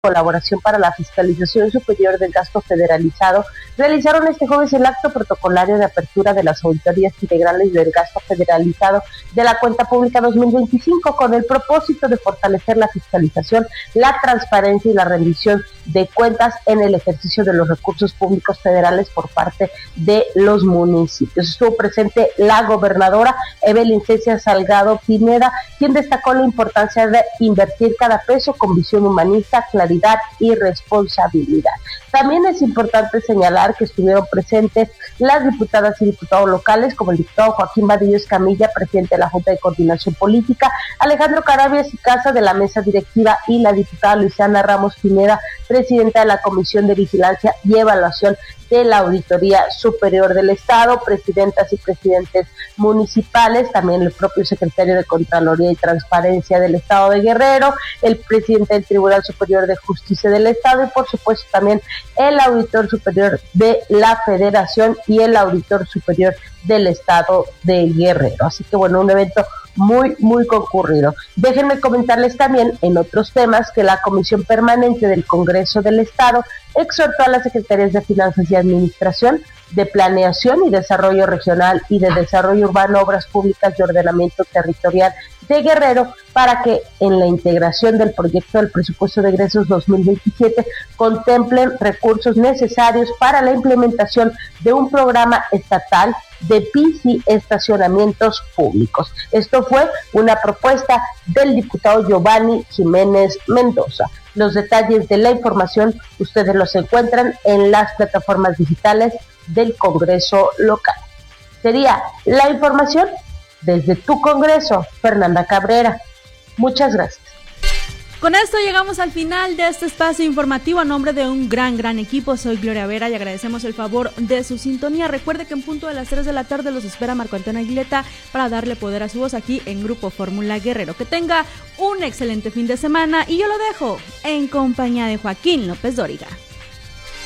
Colaboración para la Fiscalización Superior del Gasto Federalizado realizaron este jueves el acto protocolario de apertura de las auditorías integrales del gasto federalizado de la cuenta pública 2025 con el propósito de fortalecer la fiscalización, la transparencia y la rendición de cuentas en el ejercicio de los recursos públicos federales por parte de los municipios. Estuvo presente la gobernadora Evelyn Cecia Salgado Pineda, quien destacó la importancia de invertir cada peso con visión humanista, claridad y responsabilidad. También es importante señalar que estuvieron presentes las diputadas y diputados locales, como el diputado Joaquín Vadillo Escamilla, presidente de la Junta de Coordinación Política, Alejandro Carabias y Casa de la mesa directiva, y la diputada Luciana Ramos Pineda, presidenta de la Comisión de Vigilancia y Evaluación de la Auditoría Superior del Estado, presidentas y presidentes municipales, también el propio secretario de Contraloría y Transparencia del Estado de Guerrero, el presidente del Tribunal Superior de Justicia del Estado y por supuesto también el auditor superior de la Federación y el auditor superior del Estado de Guerrero. Así que bueno, un evento muy concurrido. Déjenme comentarles también en otros temas que la Comisión Permanente del Congreso del Estado exhortó a las Secretarías de Finanzas y Administración, de Planeación y Desarrollo Regional y de Desarrollo Urbano, Obras Públicas y Ordenamiento Territorial de Guerrero para que en la integración del proyecto del presupuesto de egresos 2027 contemplen recursos necesarios para la implementación de un programa estatal de bici estacionamientos públicos. Esto fue una propuesta del diputado Giovanni Jiménez Mendoza. Los detalles de la información ustedes los encuentran en las plataformas digitales del Congreso local. Sería la información desde tu Congreso, Fernanda Cabrera. Muchas gracias. Con esto llegamos al final de este espacio informativo. A nombre de un gran equipo, soy Gloria Vera y agradecemos el favor de su sintonía. Recuerde que en punto de las 3 de la tarde los espera Marco Antonio Aguileta para darle poder a su voz aquí en Grupo Fórmula Guerrero. Que tenga un excelente fin de semana y yo lo dejo en compañía de Joaquín López Dóriga.